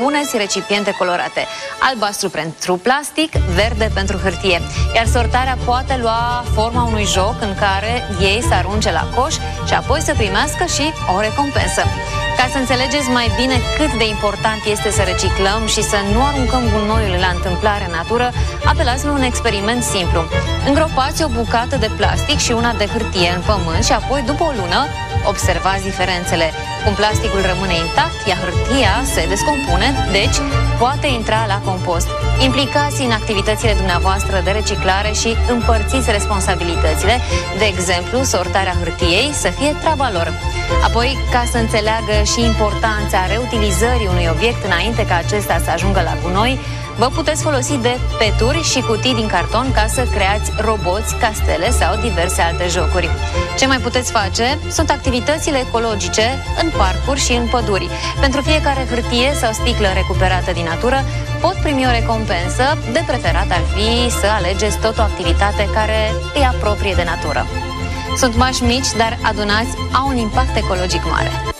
puneți recipiente colorate. Albastru pentru plastic, verde pentru hârtie. Iar sortarea poate lua forma unui joc în care ei să arunce la coș și apoi să primească și o recompensă. Ca să înțelegeți mai bine cât de important este să reciclăm și să nu aruncăm gunoiul la întâmplare în natură, apelați la un experiment simplu. Îngropați o bucată de plastic și una de hârtie în pământ și apoi, după o lună, observați diferențele. Cum plasticul rămâne intact, iar hârtia se descompune, deci poate intra la compost. Implicați în activitățile dumneavoastră de reciclare și împărțiți responsabilitățile, de exemplu, sortarea hârtiei să fie treaba lor. Apoi, ca să înțeleagă și importanța reutilizării unui obiect înainte ca acesta să ajungă la gunoi, vă puteți folosi de peturi și cutii din carton ca să creați roboți, castele sau diverse alte jocuri. Ce mai puteți face sunt activitățile ecologice în parcuri și în păduri. Pentru fiecare hârtie sau sticlă recuperată din natură, pot primi o recompensă. De preferat ar fi să alegeți tot o activitate care îi apropie de natură. Sunt mași mici, dar adunați au un impact ecologic mare.